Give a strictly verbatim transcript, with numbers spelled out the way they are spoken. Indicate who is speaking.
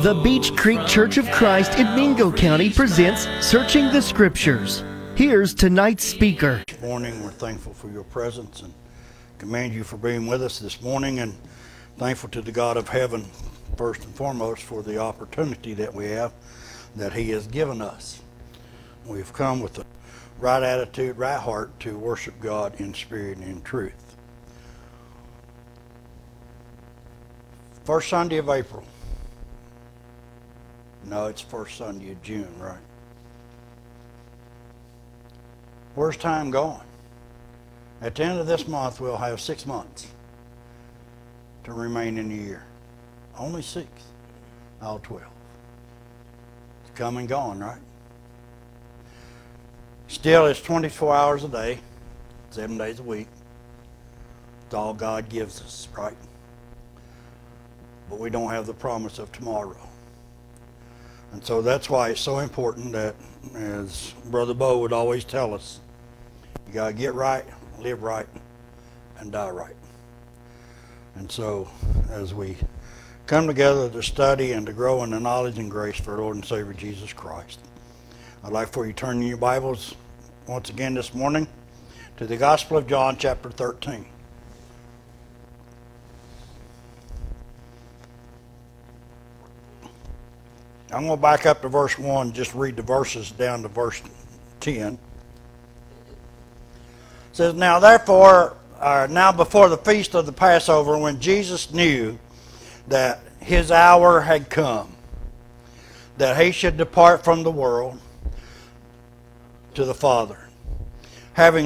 Speaker 1: The Beech Creek Church of Christ in Mingo County presents Searching the Scriptures. Here's tonight's speaker.
Speaker 2: This morning, we're thankful for your presence and commend you for being with us this morning, and thankful to the God of heaven, first and foremost, for the opportunity that we have, that He has given us. We've come with the right attitude, right heart to worship God in spirit and in truth. First Sunday of April. No, it's first Sunday of June, right? Where's time going? At the end of this month, we'll have six months to remain in the year. Only six, all twelve. It's come and gone, right? Still, it's twenty-four hours a day, seven days a week. It's all God gives us, right? But we don't have the promise of tomorrow. And so that's why it's so important that, as Brother Bo would always tell us, you got to get right, live right, and die right. And so as we come together to study and to grow in the knowledge and grace for our Lord and Savior Jesus Christ, I'd like for you to turn in your Bibles once again this morning to the Gospel of John, chapter thirteen. I'm going to back up to verse one, just read the verses down to verse ten. It says, Now therefore, uh, now before the feast of the Passover, when Jesus knew that his hour had come, that he should depart from the world to the Father, having